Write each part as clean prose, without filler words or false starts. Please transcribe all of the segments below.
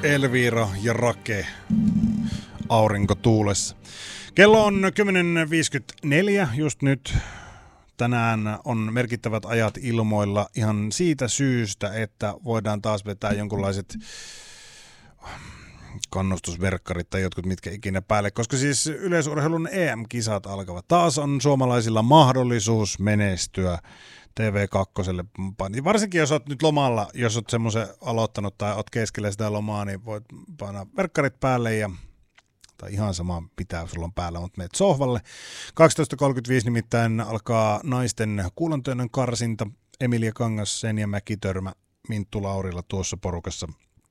Elvira ja Rake aurinko tuulessa. Kello on 10.54 just nyt. Tänään on merkittävät ajat ilmoilla ihan siitä syystä, että voidaan taas vetää jonkunlaiset kannustusverkkarit tai jotkut mitkä ikinä päälle, koska siis yleisurheilun EM-kisat alkavat. Taas on suomalaisilla mahdollisuus menestyä TV2. Varsinkin jos olet nyt lomalla, jos olet semmoisen aloittanut tai olet keskellä sitä lomaa, niin voit painaa verkkarit päälle tai ihan sama pitää sulla on päällä, mutta meet sohvalle. 12.35 nimittäin alkaa naisten kuulantyönnön karsinta. Emilia Kangas, Senja Mäkitörmä, Minttu Laurila tuossa porukassa.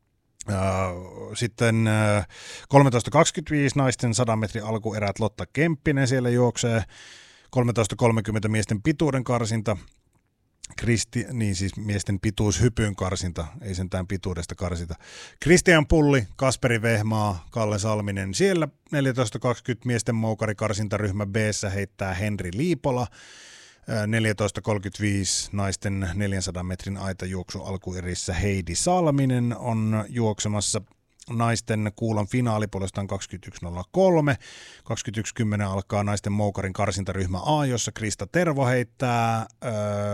Sitten 13.25 naisten 100 metrin alkuerät, Lotta Kemppinen siellä juoksee. 13.30 miesten pituuden karsinta. Siis miesten pituushypyn karsinta, ei sentään pituudesta karsita. Kristian Pulli, Kasperi Vehmaa, Kalle Salminen. Siellä 14.20 miesten moukarikarsintaryhmä B:ssä heittää Henri Liipola. 14.35 naisten 400 metrin aitajuoksun alkuerissä Heidi Salminen on juoksemassa. Naisten kuulan finaali puolestaan 21.03. 21.10 alkaa naisten moukarin karsintaryhmä A, jossa Krista Tervo heittää. 21.55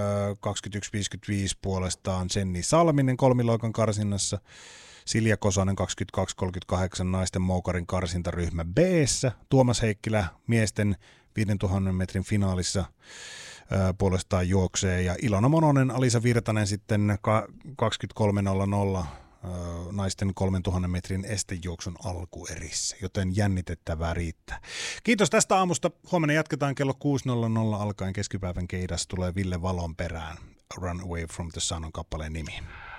puolestaan Senni Salminen kolmiloikan karsinnassa. Silja Kosonen 22.38 naisten moukarin karsintaryhmä B:ssä. Tuomas Heikkilä miesten 5000 metrin finaalissa puolestaan juoksee. Ja Ilona Mononen, Alisa Virtanen sitten 23.00 naisten 3000 metrin estejuoksun alkuerissä, joten jännitettävää riittää. Kiitos tästä aamusta. Huomenna jatketaan kello 6.00 alkaen. Keskipäivän keidas tulee Ville Valon perään. Run Away from the Sun on kappaleen nimi.